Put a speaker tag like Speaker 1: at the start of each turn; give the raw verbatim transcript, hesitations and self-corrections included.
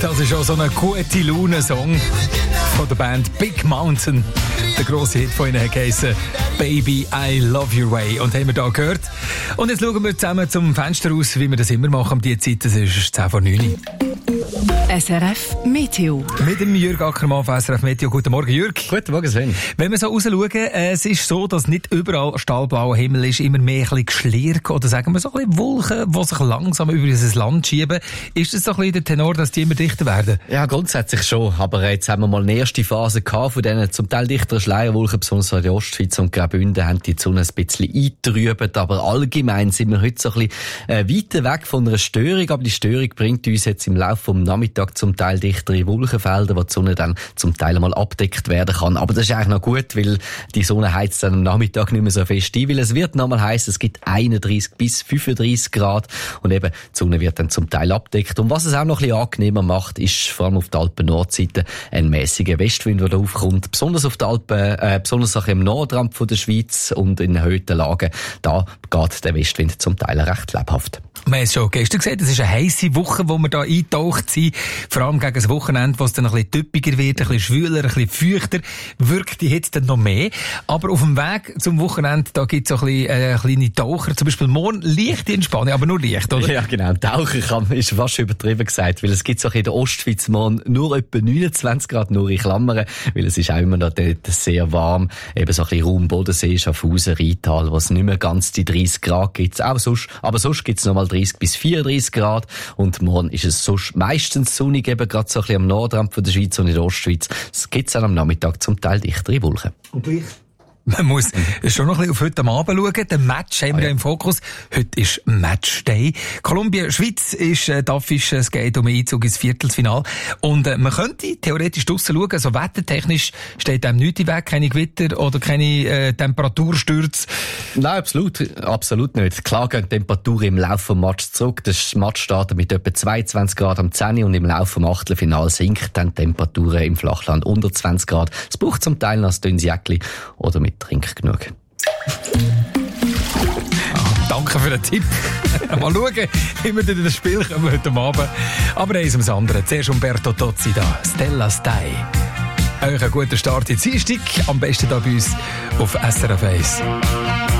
Speaker 1: Das ist auch so ein gute Laune-Song von der Band Big Mountain. Der grosse Hit von ihnen heisst Baby, I Love Your Way. Und haben wir da gehört. Und jetzt schauen wir zusammen zum Fenster aus, wie wir das immer machen. Um diese Zeit, das ist zehn vor neun.
Speaker 2: S R F Meteo.
Speaker 1: Mit dem Jürg Ackermann von S R F Meteo. Guten Morgen, Jürg.
Speaker 3: Guten Morgen, Sven.
Speaker 1: Wenn wir so rausschauen, äh, es ist so, dass nicht überall stahlblauer Himmel ist, immer mehr ein bisschen Geschlirr oder sagen wir so ein bisschen Wolken, die sich langsam über unser Land schieben. Ist das so ein bisschen der Tenor, dass die immer dichter werden?
Speaker 3: Ja, grundsätzlich schon. Aber jetzt haben wir mal eine erste Phase gehabt von diesen zum Teil dichteren Schleierwolken, besonders in der Ostschweiz und Graubünden haben die Sonne ein bisschen eingetrübt. Aber allgemein sind wir heute so ein bisschen äh, weiter weg von einer Störung. Aber die Störung bringt uns jetzt im Laufe des Nachmittags zum Teil dichtere Wolkenfelder, wo die Sonne dann zum Teil mal abdeckt werden kann. Aber das ist eigentlich noch gut, weil die Sonne heizt dann am Nachmittag nicht mehr so fest ein, weil es wird nochmal heissen, es gibt einunddreissig bis fünfunddreissig Grad und eben die Sonne wird dann zum Teil abdeckt. Und was es auch noch ein bisschen angenehmer macht, ist vor allem auf der Alpen-Nordseite ein mäßiger Westwind, der da aufkommt. Besonders auf der Alpen, äh, besonders auch im Nordrand von der Schweiz und in erhöhten Lagen, da geht der Westwind zum Teil recht lebhaft.
Speaker 1: Wir haben es schon gestern gesagt, es ist eine heisse Woche, wo wir da eingetaucht sind. Vor allem gegen das Wochenende, wo es dann ein bisschen typischer wird, ein bisschen schwüler, ein bisschen feuchter, wirkt die Hitze dann noch mehr. Aber auf dem Weg zum Wochenende, da gibt es so ein bisschen äh, kleine Taucher. Zum Beispiel morgen leichte Entspannung, aber nur leicht, oder?
Speaker 3: Ja, genau. Taucher kann, ist fast übertrieben gesagt, weil es gibt auch in der Ostschweiz morgen nur etwa neunundzwanzig Grad, nur in Klammern, weil es ist auch immer noch dort sehr warm. Eben so ein bisschen Raum Bodensee, Schaffhausen, Rheintal, wo es nicht mehr ganz die dreissig Grad gibt. Auch sonst, aber sonst gibt es nochmal dreißig bis vierunddreissig Grad und morgen ist es sonst meistens sonnig, eben gerade so ein bisschen am Nordrand von der Schweiz und in der Ostschweiz. Es gibt dann am Nachmittag zum Teil dichtere Wolken.
Speaker 1: Und gleich? Man muss schon noch ein bisschen auf heute Abend schauen. Den Match haben wir
Speaker 3: ah, ja.
Speaker 1: ja im Fokus. Heute ist Matchday. Kolumbien-Schweiz ist, äh, darf ist, es geht um den Einzug ins Viertelfinale. Und äh, man könnte theoretisch draussen schauen, also wettertechnisch steht einem nichts im Weg, keine Gewitter oder keine äh, Temperaturstürze.
Speaker 3: Nein, absolut, absolut nicht. Klar gehen die Temperaturen im Laufe des Matches zurück. Das Match startet mit etwa zweiundzwanzig Grad am zehn und im Laufe des Achtelfinals sinkt dann die Temperaturen im Flachland unter zwanzig Grad. Es braucht zum Teil noch ein dünnes Jäckchen oder mit Trink genug.
Speaker 1: Ah, danke für den Tipp. Mal schauen, wie wir in das Spiel kommen heute Abend. Aber eins ums andere. Zuerst Umberto Tozzi da. Stella Stai. Euch einen guten Start in die Dienstag. Am besten da bei uns auf S R F eins.